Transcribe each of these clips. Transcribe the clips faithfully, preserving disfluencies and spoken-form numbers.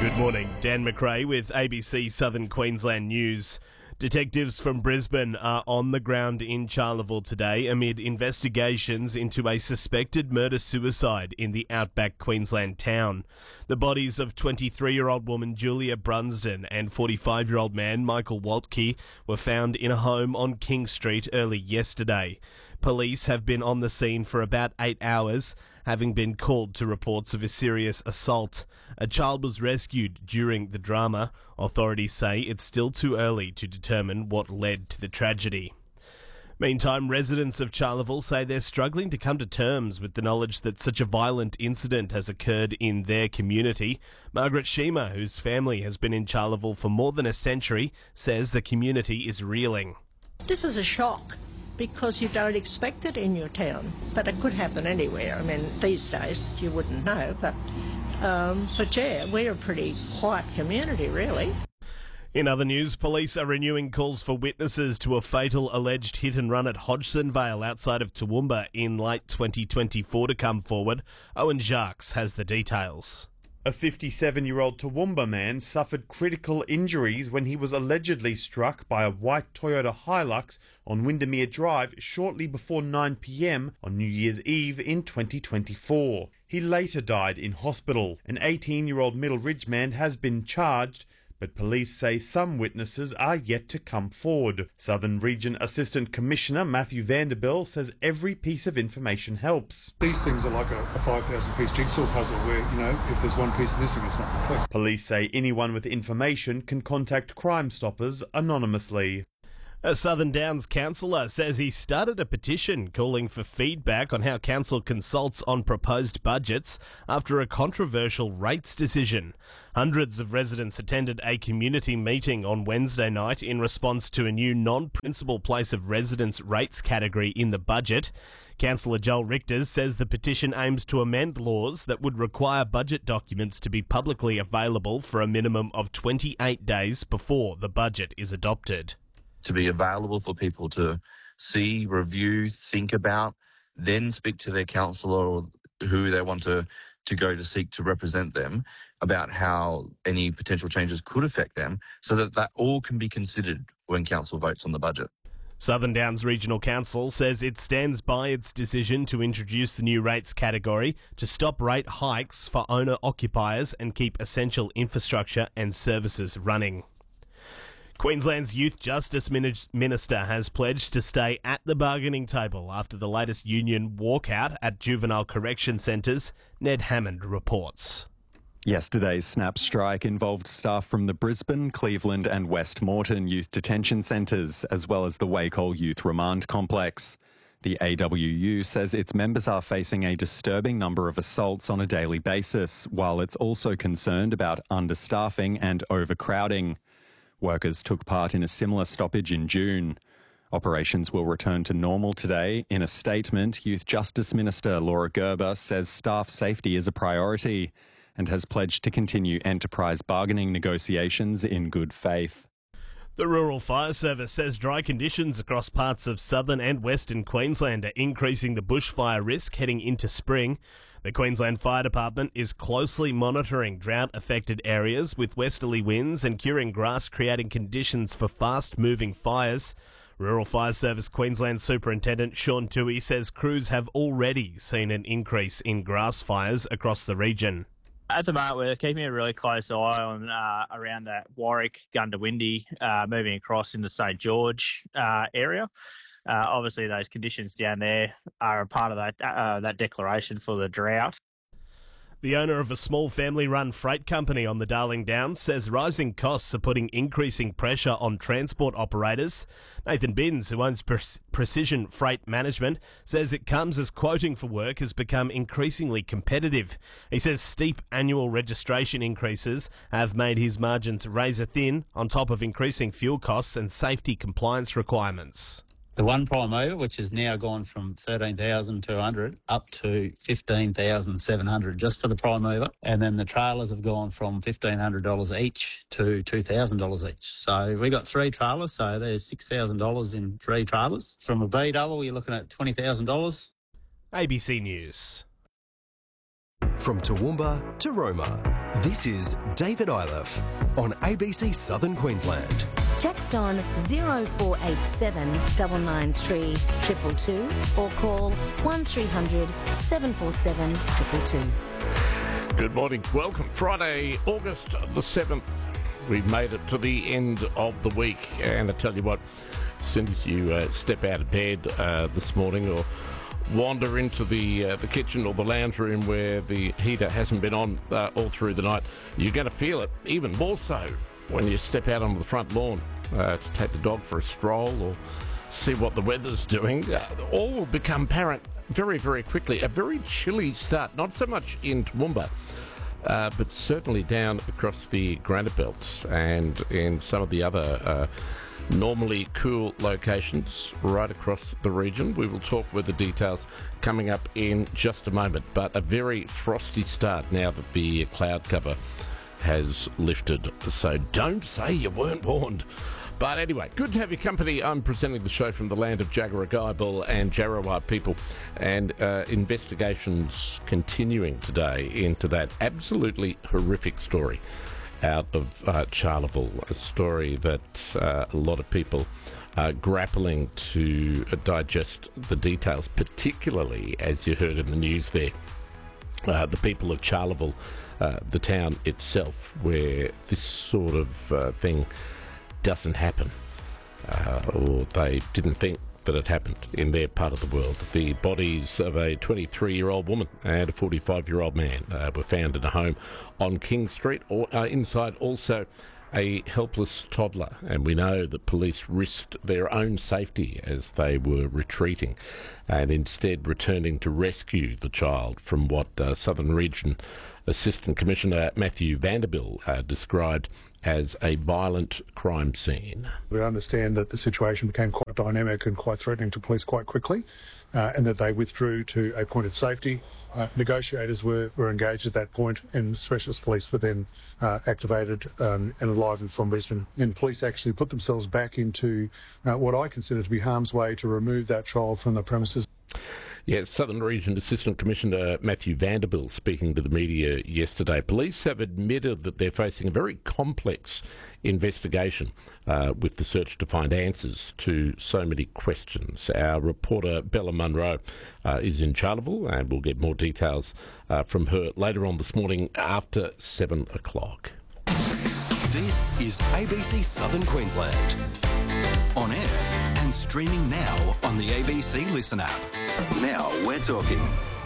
Good morning, Dan McRae with A B C Southern Queensland News. Detectives from Brisbane are on the ground in Charleville today amid investigations into a suspected murder-suicide in the outback Queensland town. The bodies of twenty-three-year-old woman Julia Brunsden and forty-five-year-old man Michael Waltke were found in a home on King Street early yesterday. Police have been on the scene for about eight hours, having been called to reports of a serious assault. A child was rescued during the drama. Authorities say it's still too early to determine what led to the tragedy. Meantime, residents of Charleville say they're struggling to come to terms with the knowledge that such a violent incident has occurred in their community. Margaret Shima, whose family has been in Charleville for more than a century, says the community is reeling. This is a shock, because you don't expect it in your town, but it could happen anywhere. I mean, these days you wouldn't know, but um, but yeah, we're a pretty quiet community, really. In other news, police are renewing calls for witnesses to a fatal alleged hit and run at Hodgsonvale outside of Toowoomba in late twenty twenty-four to come forward. Owen Jacques has the details. A fifty-seven-year-old Toowoomba man suffered critical injuries when he was allegedly struck by a white Toyota Hilux on Windermere Drive shortly before nine p m on New Year's Eve in twenty twenty-four. He later died in hospital. An eighteen-year-old Middle Ridge man has been charged, but police say some witnesses are yet to come forward. Southern Region Assistant Commissioner Matthew Vanderbilt says every piece of information helps. These things are like a, a five thousand piece jigsaw puzzle where, you know, if there's one piece missing, it's not complete. Police say anyone with information can contact Crime Stoppers anonymously. A Southern Downs councillor says he started a petition calling for feedback on how council consults on proposed budgets after a controversial rates decision. Hundreds of residents attended a community meeting on Wednesday night in response to a new non-principal place of residence rates category in the budget. Councillor Joel Richters says the petition aims to amend laws that would require budget documents to be publicly available for a minimum of twenty-eight days before the budget is adopted. To be available for people to see, review, think about, then speak to their counsellor or who they want to, to go to seek to represent them about how any potential changes could affect them, so that that all can be considered when council votes on the budget. Southern Downs Regional Council says it stands by its decision to introduce the new rates category to stop rate hikes for owner-occupiers and keep essential infrastructure and services running. Queensland's Youth Justice Minister has pledged to stay at the bargaining table after the latest union walkout at juvenile correction centres. Ned Hammond reports. Yesterday's snap strike involved staff from the Brisbane, Cleveland and West Moreton youth detention centres, as well as the Wacol Youth Remand Complex. The A W U says its members are facing a disturbing number of assaults on a daily basis, while it's also concerned about understaffing and overcrowding. Workers took part in a similar stoppage in June. Operations will return to normal today. In a statement, Youth Justice Minister Laura Gerber says staff safety is a priority and has pledged to continue enterprise bargaining negotiations in good faith. The Rural Fire Service says dry conditions across parts of southern and western Queensland are increasing the bushfire risk heading into spring. The Queensland Fire Department is closely monitoring drought-affected areas with westerly winds and curing grass creating conditions for fast-moving fires. Rural Fire Service Queensland Superintendent Sean Toohey says crews have already seen an increase in grass fires across the region. At the moment, we're keeping a really close eye on uh, around that Warwick, Gundawindi, uh, moving across into St George uh, area. Uh, obviously, those conditions down there are a part of that uh, that declaration for the drought. The owner of a small family-run freight company on the Darling Downs says rising costs are putting increasing pressure on transport operators. Nathan Binns, who owns Pre- Precision Freight Management, says it comes as quoting for work has become increasingly competitive. He says steep annual registration increases have made his margins razor thin, on top of increasing fuel costs and safety compliance requirements. The one prime mover, which has now gone from thirteen thousand two hundred up to fifteen thousand seven hundred just for the prime mover. And then the trailers have gone from fifteen hundred dollars each to two thousand dollars each. So we got three trailers, so there's six thousand dollars in three trailers. From a B double, you're looking at twenty thousand dollars. A B C News. From Toowoomba to Roma, This is David Iliff on A B C Southern Queensland. Text on zero four eight seven nine nine three two two two or call one three hundred seven four seven two two two. Good morning. Welcome. Friday, August the seventh. We've made it to the end of the week. And I tell you what, as soon as you uh, step out of bed uh, this morning or wander into the uh, the kitchen or the lounge room where the heater hasn't been on uh, all through the night, you're going to feel it even more so when you step out onto the front lawn uh, to take the dog for a stroll or see what the weather's doing. Uh, all will become apparent very, very quickly. A very chilly start, not so much in Toowoomba, uh, but certainly down across the Granite Belt and in some of the other uh, normally cool locations right across the region. We will talk with the details coming up in just a moment, but a very frosty start now that the cloud cover has lifted, so don't say you weren't warned. But anyway, good to have your company. I'm presenting the show from the land of Jagera and Jarrawa people, and uh, investigations continuing today into that absolutely horrific story out of uh, Charleville, a story that uh, a lot of people are grappling to uh, digest the details, particularly, as you heard in the news there, uh, the people of Charleville, uh, the town itself, where this sort of uh, thing doesn't happen, uh, or they didn't think that it happened in their part of the world. The bodies of a twenty-three-year-old woman and a forty-five-year-old man uh, were found in a home on King Street, or uh, inside also a helpless toddler. And we know that police risked their own safety as they were retreating and instead returning to rescue the child from what uh, Southern Region Assistant Commissioner Matthew Vanderbilt uh, described as a violent crime scene. We understand that the situation became quite dynamic and quite threatening to police quite quickly, uh, and that they withdrew to a point of safety. Uh, negotiators were, were engaged at that point, and specialist police were then uh, activated um, and arrived from Brisbane. And police actually put themselves back into uh, what I consider to be harm's way to remove that child from the premises. Yes, Southern Region Assistant Commissioner Matthew Vanderbilt speaking to the media yesterday. Police have admitted that they're facing a very complex investigation uh, with the search to find answers to so many questions. Our reporter Bella Munro uh, is in Charleville, and we'll get more details uh, from her later on this morning after seven o'clock. This is A B C Southern Queensland. On air and streaming now on the A B C Listen app. Now we're talking.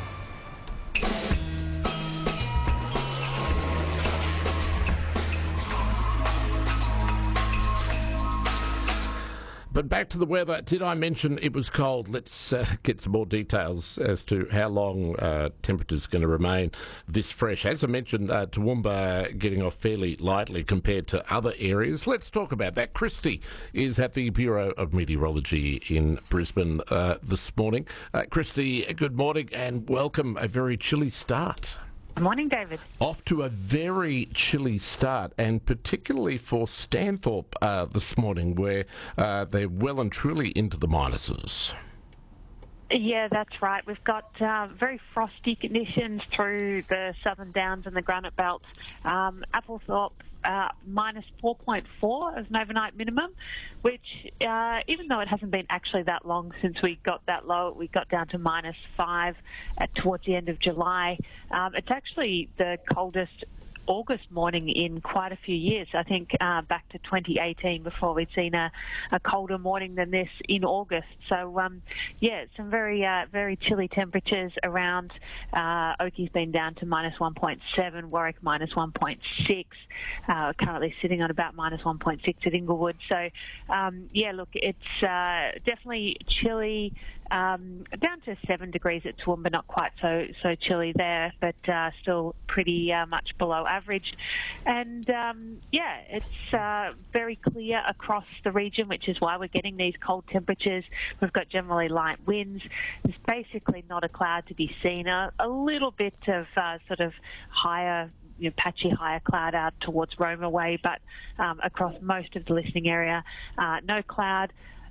But back to the weather. Did I mention it was cold? Let's uh, get some more details as to how long uh, temperatures are going to remain this fresh. As I mentioned, uh, Toowoomba getting off fairly lightly compared to other areas. Let's talk about that. Christy is at the Bureau of Meteorology in Brisbane uh, this morning. Uh, Christy, good morning and welcome. A very chilly start. Good morning, David. Off to a very chilly start, and particularly for Stanthorpe uh, this morning, where uh, they're well and truly into the minuses. Yeah, that's right. We've got uh, very frosty conditions through the Southern Downs and the Granite Belt. Um, Applethorpe, uh, minus four point four as an overnight minimum, which, uh, even though it hasn't been actually that long since we got that low, we got down to minus five at, towards the end of July. Um, it's actually the coldest August morning in quite a few years. I think uh, back to twenty eighteen before we'd seen a, a colder morning than this in August. So, um, yeah, some very, uh, very chilly temperatures around. Uh, Oakey's been down to minus one point seven, Warwick minus one point six, uh, currently sitting on about minus one point six at Inglewood. So, um, yeah, look, it's uh, definitely chilly. Um, down to seven degrees at Toowoomba, not quite so so chilly there, but uh, still pretty uh, much below average. And um, yeah, it's uh, very clear across the region, which is why we're getting these cold temperatures. We've got generally light winds. There's basically not a cloud to be seen. A, a little bit of uh, sort of higher, you know, patchy higher cloud out towards Roma Way, but um, across most of the listening area, uh, no cloud.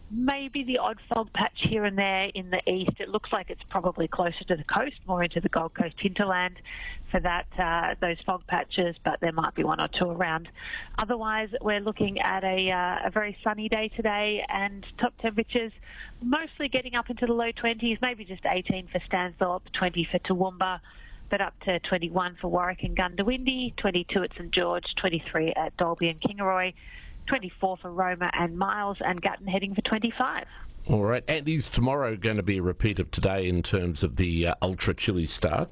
maybe the odd fog patch here and there in the east. It looks like it's probably closer to the coast, more into the Gold Coast hinterland for that uh, those fog patches, but there might be one or two around. Otherwise, we're looking at a, uh, a very sunny day today, and top temperatures mostly getting up into the low twenties, maybe just eighteen for Stanthorpe, twenty for Toowoomba, but up to twenty-one for Warwick and Gundawindi, twenty-two at St George, twenty-three at Dalby and Kingaroy, twenty-four for Roma and Miles, and Gatton heading for twenty-five. All right. And is tomorrow going to be a repeat of today in terms of the uh, ultra chilly start?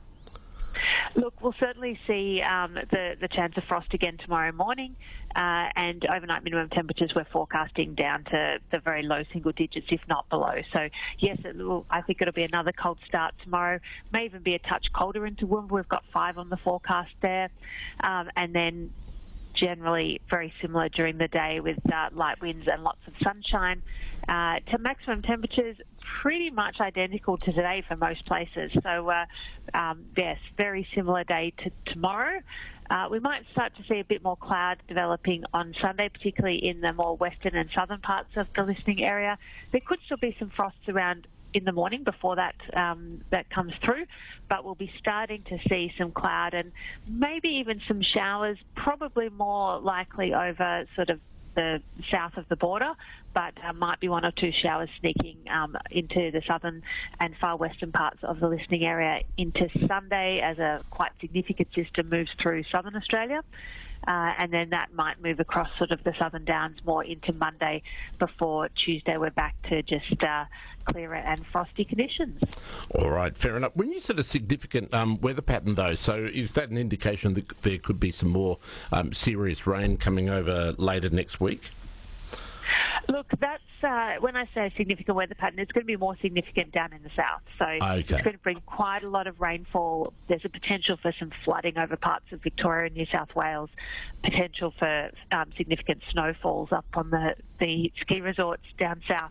Look, we'll certainly see um, the, the chance of frost again tomorrow morning, uh, and overnight minimum temperatures we're forecasting down to the very low single digits, if not below. So, yes, it will, I think it'll be another cold start tomorrow. May even be a touch colder in Toowoomba. We've got five on the forecast there, um, and then generally very similar during the day with uh, light winds and lots of sunshine. Uh, to maximum temperatures, pretty much identical to today for most places. So, uh, um, yes, very similar day to tomorrow. Uh, we might start to see a bit more cloud developing on Sunday, particularly in the more western and southern parts of the listening area. There could still be some frosts around in the morning before that um, that comes through, but we'll be starting to see some cloud and maybe even some showers, probably more likely over sort of the south of the border, but uh, might be one or two showers sneaking um, into the southern and far western parts of the listening area into Sunday as a quite significant system moves through southern Australia. Uh, and then that might move across sort of the southern downs more into Monday before Tuesday we're back to just uh, clearer and frosty conditions. All right, fair enough. When you said a significant um, weather pattern, though, so is that an indication that there could be some more um, serious rain coming over later next week? Look, that's uh, when I say significant weather pattern, it's going to be more significant down in the south. So okay. It's going to bring quite a lot of rainfall. There's a potential for some flooding over parts of Victoria and New South Wales, potential for um, significant snowfalls up on the, the ski resorts down south.